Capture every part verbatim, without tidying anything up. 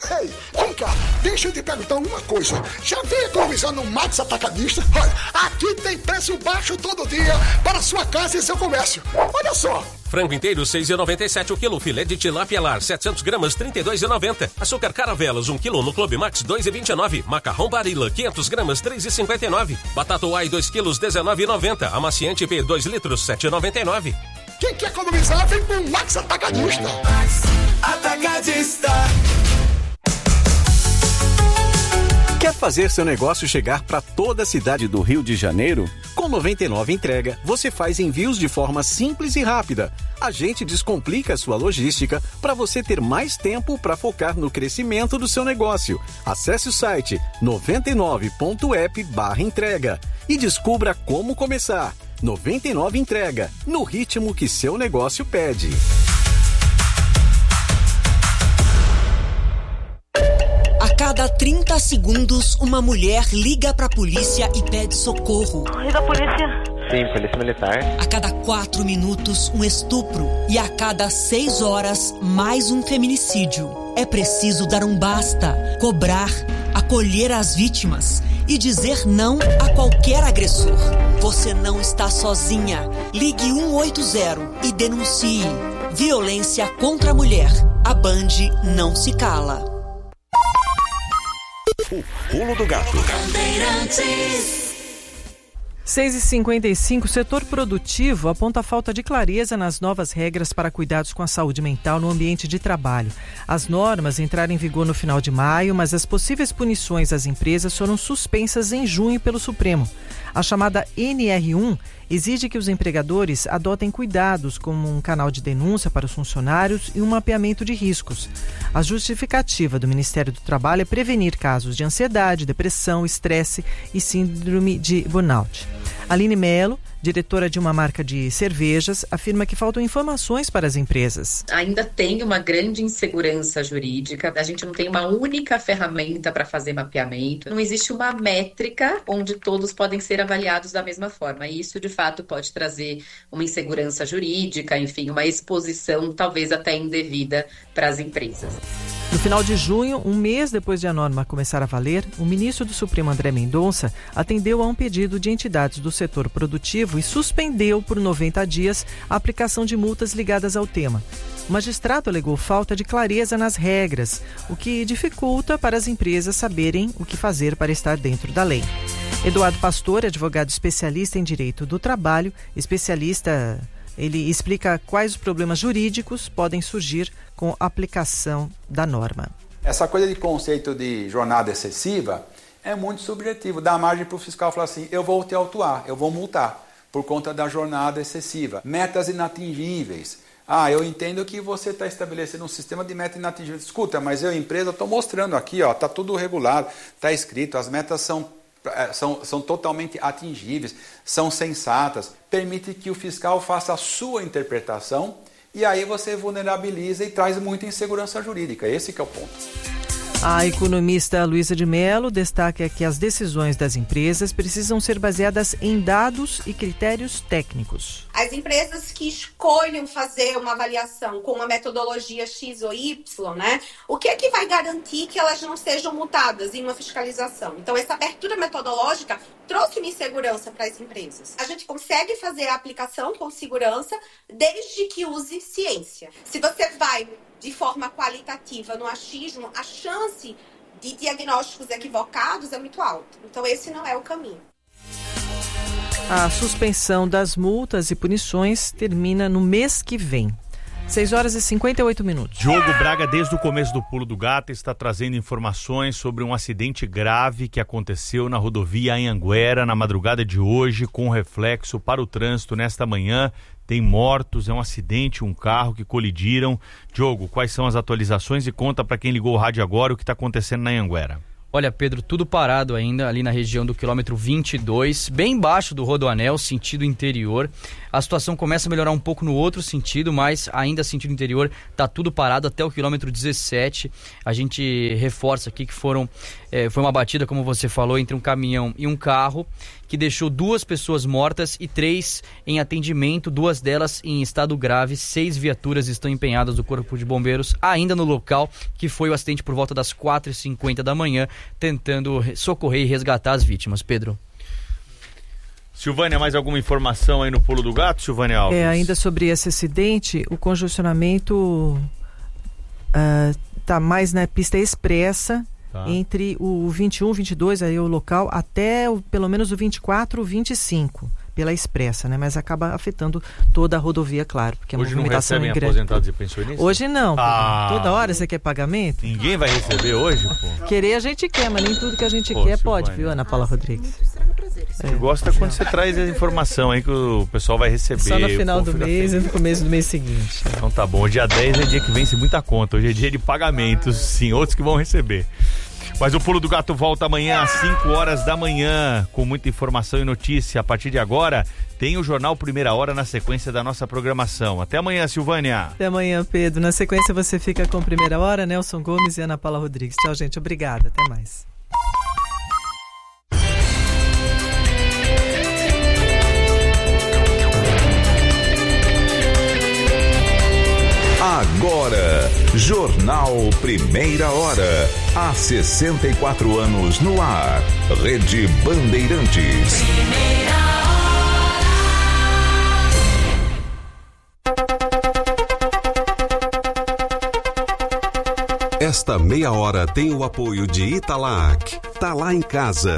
Ei, vem cá, deixa eu te perguntar uma coisa. Já veio economizar no Max Atacadista? Olha, aqui tem preço baixo todo dia para sua casa e seu comércio. Olha só. Frango inteiro, seis reais e noventa e sete o quilo. Filé de tilápia lar, setecentos gramas, trinta e dois reais e noventa centavos. Açúcar Caravelas, um quilo no Clube Max, dois reais e vinte e nove centavos. Macarrão Barilla, quinhentos gramas, três reais e cinquenta e nove centavos. Batata Uai, dois quilos, dezenove reais e noventa centavos. Amaciante P, dois litros, sete reais e noventa e nove centavos. Quem quer economizar, vem pro Max Atacadista. Max Atacadista. Quer fazer seu negócio chegar para toda a cidade do Rio de Janeiro? Com noventa e nove Entrega, você faz envios de forma simples e rápida. A gente descomplica a sua logística para você ter mais tempo para focar no crescimento do seu negócio. Acesse o site noventa e nove ponto app barra entrega e descubra como começar. noventa e nove Entrega, no ritmo que seu negócio pede. A cada trinta segundos, uma mulher liga pra polícia e pede socorro. Liga a polícia. Sim, polícia militar. A cada quatro minutos, um estupro. E a cada seis horas, mais um feminicídio. É preciso dar um basta, cobrar, acolher as vítimas e dizer não a qualquer agressor. Você não está sozinha. Ligue um oito zero e denuncie. Violência contra a mulher. A Band não se cala. O Pulo do Gato. seis e cinquenta e cinco, o setor produtivo aponta a falta de clareza nas novas regras para cuidados com a saúde mental no ambiente de trabalho. As normas entraram em vigor no final de maio, mas as possíveis punições às empresas foram suspensas em junho pelo Supremo. A chamada N R um exige que os empregadores adotem cuidados como um canal de denúncia para os funcionários e um mapeamento de riscos. A justificativa do Ministério do Trabalho é prevenir casos de ansiedade, depressão, estresse e síndrome de burnout. Aline Melo, diretora de uma marca de cervejas, afirma que faltam informações para as empresas. Ainda tem uma grande insegurança jurídica, a gente não tem uma única ferramenta para fazer mapeamento, não existe uma métrica onde todos podem ser avaliados da mesma forma, e isso de fato pode trazer uma insegurança jurídica, enfim, uma exposição talvez até indevida para as empresas. No final de junho, um mês depois de a norma começar a valer, o ministro do Supremo, André Mendonça, atendeu a um pedido de entidades do setor produtivo e suspendeu por noventa dias a aplicação de multas ligadas ao tema. O magistrado alegou falta de clareza nas regras, o que dificulta para as empresas saberem o que fazer para estar dentro da lei. Eduardo Pastor, advogado especialista em direito do trabalho, especialista... Ele explica quais os problemas jurídicos podem surgir com a aplicação da norma. Essa coisa de conceito de jornada excessiva é muito subjetivo. Dá margem para o fiscal falar assim, eu vou te autuar, eu vou multar por conta da jornada excessiva. Metas inatingíveis. Ah, eu entendo que você está estabelecendo um sistema de meta inatingível. Escuta, mas eu, empresa, estou mostrando aqui, ó, está tudo regulado, está escrito, as metas são... São, são totalmente atingíveis, são sensatas, permite que o fiscal faça a sua interpretação e aí você vulnerabiliza e traz muita insegurança jurídica. Esse que é o ponto. A economista Luísa de Mello destaca que as decisões das empresas precisam ser baseadas em dados e critérios técnicos. As empresas que escolham fazer uma avaliação com uma metodologia X ou Y, né, o que é que vai garantir que elas não sejam multadas em uma fiscalização? Então, essa abertura metodológica trouxe uma insegurança para as empresas. A gente consegue fazer a aplicação com segurança desde que use ciência. Se você vai de forma qualitativa no achismo, a chance de diagnósticos equivocados é muito alta. Então, esse não é o caminho. A suspensão das multas e punições termina no mês que vem. seis horas e cinquenta e oito minutos. Diogo Braga, desde o começo do Pulo do Gato, está trazendo informações sobre um acidente grave que aconteceu na rodovia Anhanguera na madrugada de hoje, com reflexo para o trânsito nesta manhã. Tem mortos, é um acidente, um carro que colidiram. Diogo, quais são as atualizações e conta para quem ligou o rádio agora o que está acontecendo na Anhanguera? Olha, Pedro, tudo parado ainda ali na região do quilômetro vinte e dois, bem embaixo do Rodoanel, sentido interior. A situação começa a melhorar um pouco no outro sentido, mas ainda sentido interior tá tudo parado até o quilômetro dezessete. A gente reforça aqui que foram, é, foi uma batida, como você falou, entre um caminhão e um carro, que deixou duas pessoas mortas e três em atendimento, duas delas em estado grave. Seis viaturas estão empenhadas do Corpo de Bombeiros ainda no local, que foi o acidente por volta das quatro e cinquenta da manhã, tentando socorrer e resgatar as vítimas. Pedro. Silvânia, mais alguma informação aí no Pulo do Gato, Silvânia Alves? É, ainda sobre esse acidente, o congestionamento está uh, mais na pista expressa, tá, entre o vinte e um, vinte e dois, aí o local, até o, pelo menos o vinte e quatro, vinte e cinco, pela expressa, né? Mas acaba afetando toda a rodovia, claro, porque a Hoje movimentação não recebem é grande. Aposentados e pensionistas? Hoje não, ah, toda hora você quer pagamento? Ninguém vai receber hoje, pô? Querer a gente quer, mas nem tudo que a gente pô, quer Silvânia. Pode, viu, Ana Paula ah, Rodrigues? É. Gosta quando você traz a informação aí que o pessoal vai receber. Só no final do mês e no começo do mês seguinte. Então tá bom, dia dez é dia que vence muita conta, hoje é dia de pagamentos, sim, outros que vão receber. Mas o Pulo do Gato volta amanhã às cinco horas da manhã, com muita informação e notícia. A partir de agora, tem o Jornal Primeira Hora na sequência da nossa programação. Até amanhã, Silvânia. Até amanhã, Pedro. Na sequência você fica com Primeira Hora, Nelson Gomes e Ana Paula Rodrigues. Tchau, gente. Obrigada. Até mais. Agora, Jornal Primeira Hora. Há sessenta e quatro anos no ar. Rede Bandeirantes. Esta meia hora tem o apoio de Italac. Tá lá em casa.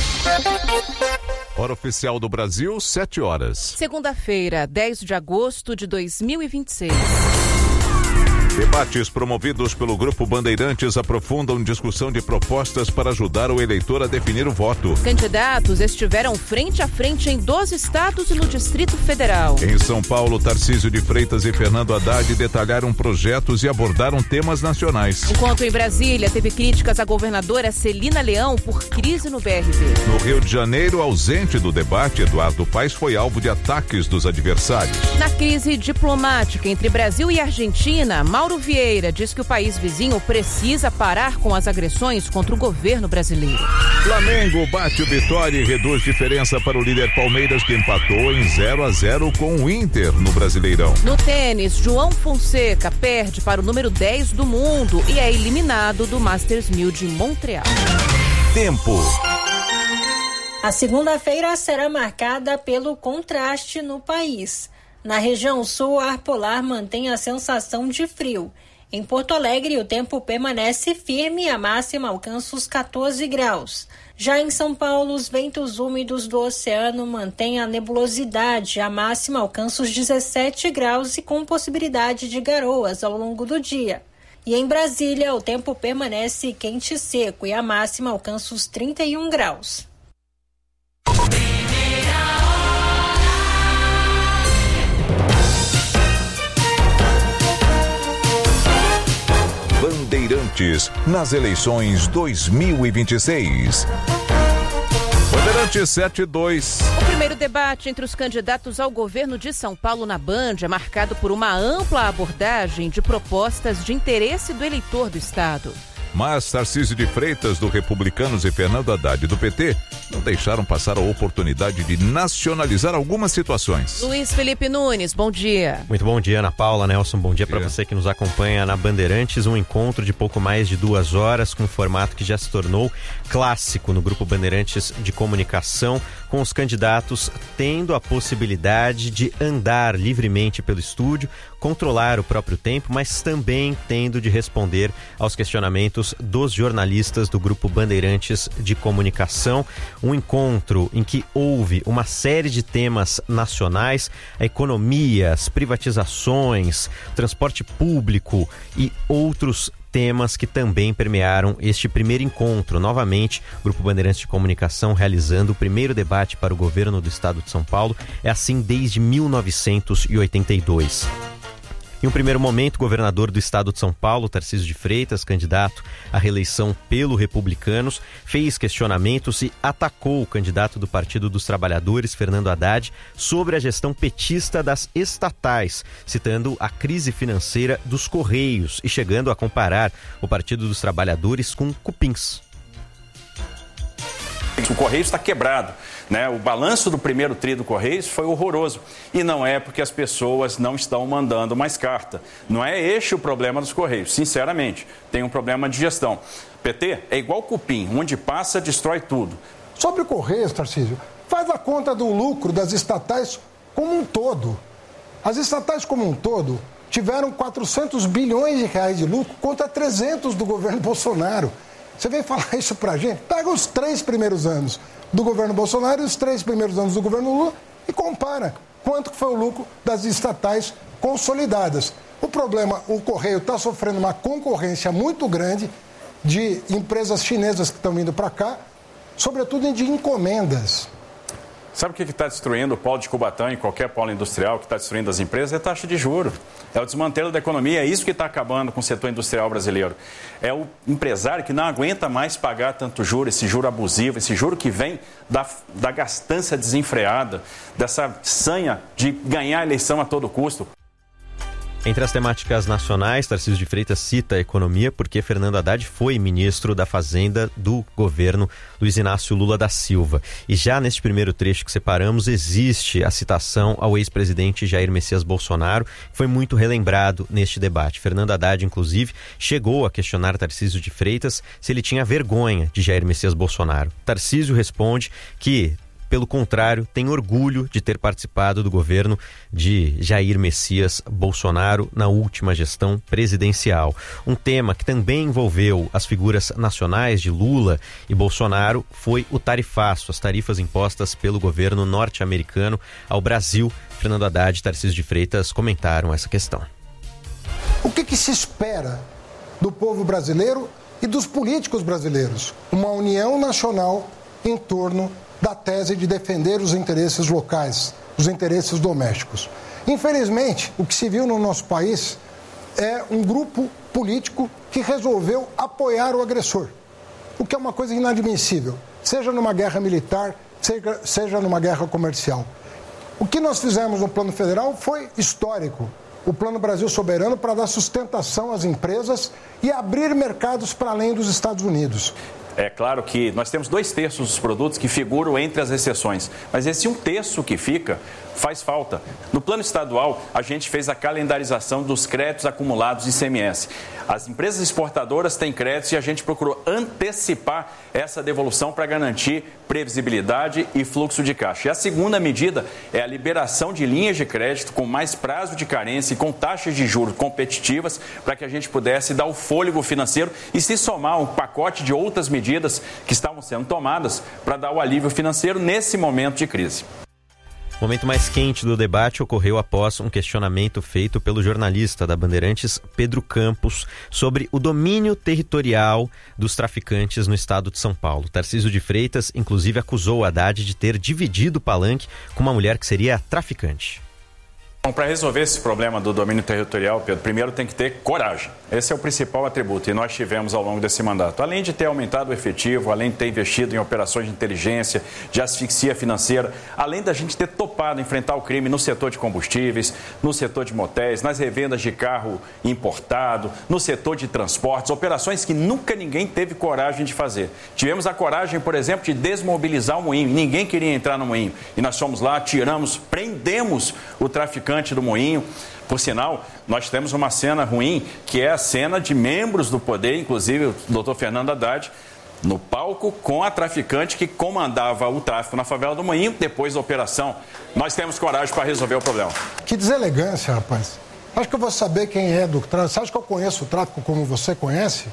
Hora oficial do Brasil, sete horas. Segunda-feira, dez de agosto de dois mil e vinte e seis. Debates promovidos pelo Grupo Bandeirantes aprofundam discussão de propostas para ajudar o eleitor a definir o voto. Candidatos estiveram frente a frente em doze estados e no Distrito Federal. Em São Paulo, Tarcísio de Freitas e Fernando Haddad detalharam projetos e abordaram temas nacionais. Enquanto em Brasília, teve críticas à governadora Celina Leão por crise no B R B. No Rio de Janeiro, ausente do debate, Eduardo Paes foi alvo de ataques dos adversários. Na crise diplomática entre Brasil e Argentina, Mauro Vieira diz que o país vizinho precisa parar com as agressões contra o governo brasileiro. Flamengo bate o Vitória e reduz diferença para o líder Palmeiras, que empatou em zero a zero com o Inter no Brasileirão. No tênis, João Fonseca perde para o número dez do mundo e é eliminado do Masters mil de Montreal. Tempo. A segunda-feira será marcada pelo contraste no país. Na região sul, o ar polar mantém a sensação de frio. Em Porto Alegre, o tempo permanece firme e a máxima alcança os quatorze graus. Já em São Paulo, os ventos úmidos do oceano mantêm a nebulosidade. A máxima alcança os dezessete graus e com possibilidade de garoas ao longo do dia. E em Brasília, o tempo permanece quente e seco e a máxima alcança os trinta e um graus. Bandeirantes nas eleições dois mil e vinte e seis. Bandeirantes sete e dois. O primeiro debate entre os candidatos ao governo de São Paulo na Band é marcado por uma ampla abordagem de propostas de interesse do eleitor do estado. Mas Tarcísio de Freitas, do Republicanos, e Fernando Haddad, do P T, não deixaram passar a oportunidade de nacionalizar algumas situações. Luiz Felipe Nunes, bom dia. Muito bom dia, Ana Paula, Nelson, bom dia para você que nos acompanha na Bandeirantes. Um encontro de pouco mais de duas horas, com um formato que já se tornou clássico no Grupo Bandeirantes de Comunicação, com os candidatos tendo a possibilidade de andar livremente pelo estúdio, controlar o próprio tempo, mas também tendo de responder aos questionamentos dos jornalistas do Grupo Bandeirantes de Comunicação. Um encontro em que houve uma série de temas nacionais, a economia, as privatizações, transporte público e outros temas que também permearam este primeiro encontro. Novamente, o Grupo Bandeirantes de Comunicação realizando o primeiro debate para o governo do estado de São Paulo. É assim desde mil novecentos e oitenta e dois. Em um primeiro momento, o governador do estado de São Paulo, Tarcísio de Freitas, candidato à reeleição pelo Republicanos, fez questionamentos e atacou o candidato do Partido dos Trabalhadores, Fernando Haddad, sobre a gestão petista das estatais, citando a crise financeira dos Correios e chegando a comparar o Partido dos Trabalhadores com cupins. O Correios está quebrado, né? O balanço do primeiro tri do Correios foi horroroso. E não é porque as pessoas não estão mandando mais carta. Não é este o problema dos Correios, sinceramente. Tem um problema de gestão. P T é igual cupim, onde passa, destrói tudo. Sobre o Correios, Tarcísio, faz a conta do lucro das estatais como um todo. As estatais como um todo tiveram quatrocentos bilhões de reais de lucro contra trezentos do governo Bolsonaro. Você vem falar isso pra gente? Pega os três primeiros anos do governo Bolsonaro e os três primeiros anos do governo Lula e compara quanto foi o lucro das estatais consolidadas. O problema, o Correio está sofrendo uma concorrência muito grande de empresas chinesas que estão vindo para cá, sobretudo de encomendas. Sabe o que está destruindo o polo de Cubatão e qualquer polo industrial que está destruindo as empresas? É a taxa de juros. É o desmantelo da economia. É isso que está acabando com o setor industrial brasileiro. É o empresário que não aguenta mais pagar tanto juro, esse juro abusivo, esse juro que vem da, da gastança desenfreada, dessa sanha de ganhar a eleição a todo custo. Entre as temáticas nacionais, Tarcísio de Freitas cita a economia porque Fernando Haddad foi ministro da Fazenda do governo Luiz Inácio Lula da Silva. E já neste primeiro trecho que separamos, existe a citação ao ex-presidente Jair Messias Bolsonaro, que foi muito relembrado neste debate. Fernando Haddad, inclusive, chegou a questionar Tarcísio de Freitas se ele tinha vergonha de Jair Messias Bolsonaro. Tarcísio responde que, pelo contrário, tem orgulho de ter participado do governo de Jair Messias Bolsonaro na última gestão presidencial. Um tema que também envolveu as figuras nacionais de Lula e Bolsonaro foi o tarifaço, as tarifas impostas pelo governo norte-americano ao Brasil. Fernando Haddad e Tarcísio de Freitas comentaram essa questão. O que, que se espera do povo brasileiro e dos políticos brasileiros? Uma união nacional em torno da tese de defender os interesses locais, os interesses domésticos. Infelizmente, o que se viu no nosso país é um grupo político que resolveu apoiar o agressor, o que é uma coisa inadmissível, seja numa guerra militar, seja, seja numa guerra comercial. O que nós fizemos no plano federal foi histórico. O Plano Brasil Soberano para dar sustentação às empresas e abrir mercados para além dos Estados Unidos. É claro que nós temos dois terços dos produtos que figuram entre as exceções, mas esse um terço que fica faz falta. No plano estadual, a gente fez a calendarização dos créditos acumulados de I C M S. As empresas exportadoras têm créditos e a gente procurou antecipar essa devolução para garantir previsibilidade e fluxo de caixa. E a segunda medida é a liberação de linhas de crédito com mais prazo de carência e com taxas de juros competitivas para que a gente pudesse dar o fôlego financeiro e se somar um pacote de outras medidas que estavam sendo tomadas para dar o alívio financeiro nesse momento de crise. O momento mais quente do debate ocorreu após um questionamento feito pelo jornalista da Bandeirantes, Pedro Campos, sobre o domínio territorial dos traficantes no estado de São Paulo. Tarcísio de Freitas, inclusive, acusou o Haddad de ter dividido o palanque com uma mulher que seria traficante. Bom, para resolver esse problema do domínio territorial, Pedro, primeiro tem que ter coragem. Esse é o principal atributo e nós tivemos ao longo desse mandato. Além de ter aumentado o efetivo, além de ter investido em operações de inteligência, de asfixia financeira, além da gente ter topado enfrentar o crime no setor de combustíveis, no setor de motéis, nas revendas de carro importado, no setor de transportes, operações que nunca ninguém teve coragem de fazer. Tivemos a coragem, por exemplo, de desmobilizar o moinho. Ninguém queria entrar no moinho. E nós fomos lá, tiramos, prendemos o traficante do moinho. Por sinal, nós temos uma cena ruim, que é a cena de membros do poder, inclusive o doutor Fernando Haddad, no palco com a traficante que comandava o tráfico na favela do Moinho depois da operação. Nós temos coragem para resolver o problema. Que deselegância, rapaz. Acho que eu vou saber quem é do tráfico. Você acha que eu conheço o tráfico como você conhece?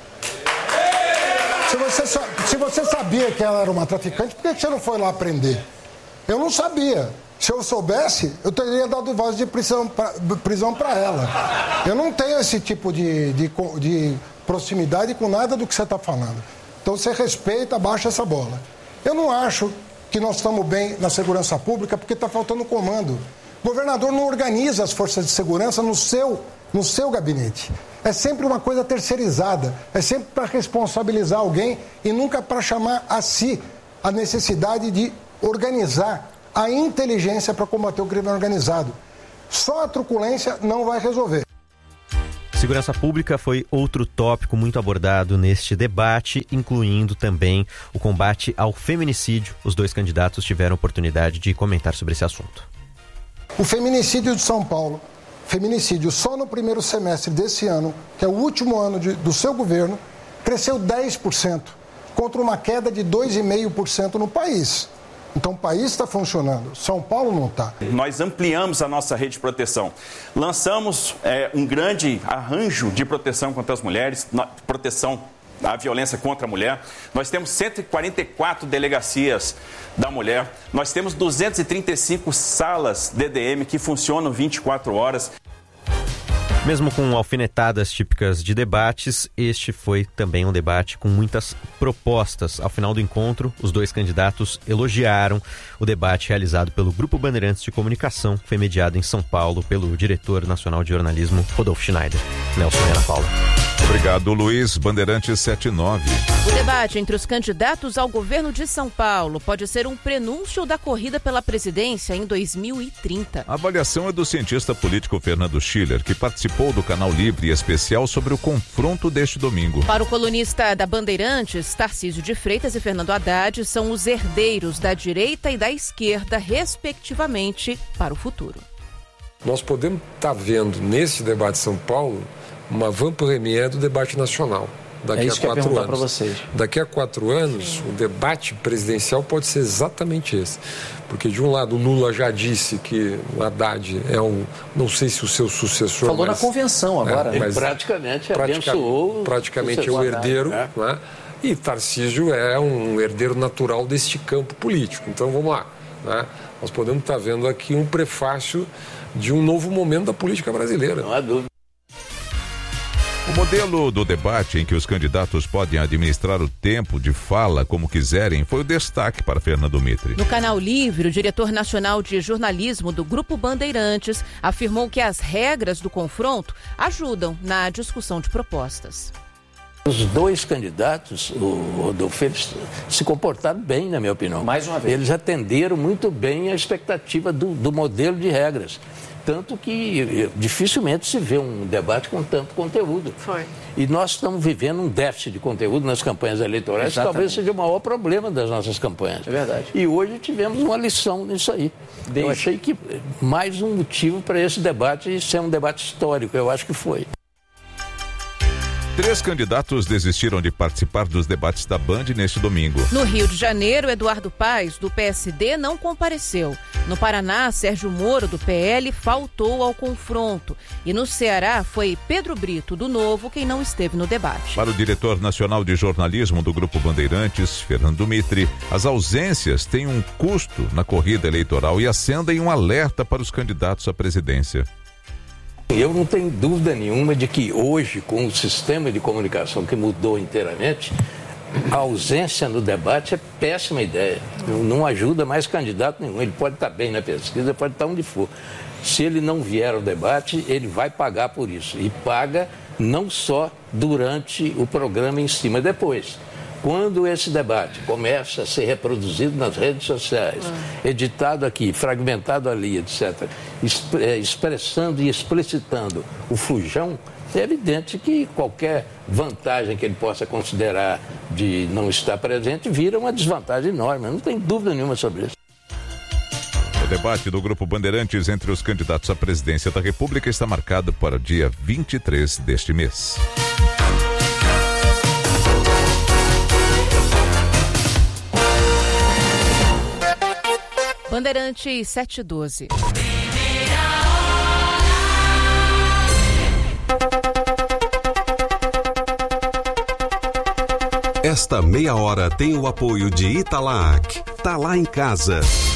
Se você, se você sabia que ela era uma traficante, por que você não foi lá prender? Eu não sabia. Se eu soubesse, eu teria dado voz de prisão para ela. Eu não tenho esse tipo de, de, de proximidade com nada do que você está falando. Então você respeita, abaixa essa bola. Eu não acho que nós estamos bem na segurança pública porque está faltando comando. O governador não organiza as forças de segurança no seu no seu gabinete. É sempre uma coisa terceirizada, é sempre para responsabilizar alguém e nunca para chamar a si a necessidade de organizar a inteligência para combater o crime organizado. Só a truculência não vai resolver. Segurança pública foi outro tópico muito abordado neste debate, incluindo também o combate ao feminicídio. Os dois candidatos tiveram oportunidade de comentar sobre esse assunto. O feminicídio de São Paulo, feminicídio só no primeiro semestre desse ano, que é o último ano de, do seu governo, cresceu dez por cento, contra uma queda de dois vírgula cinco por cento no país. Então o país está funcionando, São Paulo não está. Nós ampliamos a nossa rede de proteção. Lançamos é, um grande arranjo de proteção contra as mulheres, proteção à violência contra a mulher. Nós temos cento e quarenta e quatro delegacias da mulher. Nós temos duzentas e trinta e cinco salas D D M que funcionam vinte e quatro horas. Mesmo com alfinetadas típicas de debates, este foi também um debate com muitas propostas. Ao final do encontro, os dois candidatos elogiaram o debate realizado pelo Grupo Bandeirantes de Comunicação, que foi mediado em São Paulo pelo diretor nacional de jornalismo, Rodolfo Schneider. Nelson e Ana Paula. Obrigado, Luiz. Bandeirantes setenta e nove. O debate entre os candidatos ao governo de São Paulo pode ser um prenúncio da corrida pela presidência em dois mil e trinta. A avaliação é do cientista político Fernando Schiller, que participou do Canal Livre Especial sobre o confronto deste domingo. Para o colunista da Bandeirantes, Tarcísio de Freitas e Fernando Haddad são os herdeiros da direita e da esquerda, respectivamente, para o futuro. Nós podemos estar vendo nesse debate de São Paulo uma van-première do debate nacional. Daqui é isso a que eu ia quatro perguntar anos. para vocês. Daqui a quatro anos, Sim. o debate presidencial pode ser exatamente esse. Porque, de um lado, o Lula já disse que o Haddad é um... Não sei se o seu sucessor... Falou mas, na convenção agora. É, mas praticamente pratica, abençoou... Praticamente é o herdeiro, né? Né? E Tarcísio é um herdeiro natural deste campo político. Então, vamos lá. Né? Nós podemos estar vendo aqui um prefácio de um novo momento da política brasileira. Não há dúvida. O modelo do debate em que os candidatos podem administrar o tempo de fala como quiserem foi o destaque para Fernando Mitre. No Canal Livre, o diretor nacional de jornalismo do Grupo Bandeirantes afirmou que as regras do confronto ajudam na discussão de propostas. Os dois candidatos, o Rodolfo, eles se comportaram bem, na minha opinião. Mais uma vez. Eles atenderam muito bem a expectativa do, do modelo de regras. Tanto que dificilmente se vê um debate com tanto conteúdo. Foi. E nós estamos vivendo um déficit de conteúdo nas campanhas eleitorais, que talvez seja o maior problema das nossas campanhas. É verdade. E hoje tivemos uma lição nisso aí. Desde... Eu achei que mais um motivo para esse debate ser um debate histórico, eu acho que foi. Três candidatos desistiram de participar dos debates da Band neste domingo. No Rio de Janeiro, Eduardo Paes, do P S D, não compareceu. No Paraná, Sérgio Moro, do P L, faltou ao confronto. E no Ceará, foi Pedro Brito, do Novo, quem não esteve no debate. Para o diretor nacional de jornalismo do Grupo Bandeirantes, Fernando Mitre, as ausências têm um custo na corrida eleitoral e acendem um alerta para os candidatos à presidência. Eu não tenho dúvida nenhuma de que hoje, com o sistema de comunicação que mudou inteiramente, a ausência no debate é péssima ideia. Não ajuda mais candidato nenhum. Ele pode estar bem na pesquisa, pode estar onde for. Se ele não vier ao debate, ele vai pagar por isso. E paga não só durante o programa em si, mas depois. Quando esse debate começa a ser reproduzido nas redes sociais, ah. editado aqui, fragmentado ali, etcétera, expressando e explicitando o flujão, é evidente que qualquer vantagem que ele possa considerar de não estar presente vira uma desvantagem enorme. Não tem dúvida nenhuma sobre isso. O debate do Grupo Bandeirantes entre os candidatos à presidência da República está marcado para o dia vinte e três deste mês. Bandeirantes sete e doze. Esta meia hora tem o apoio de Italac. Tá lá em casa.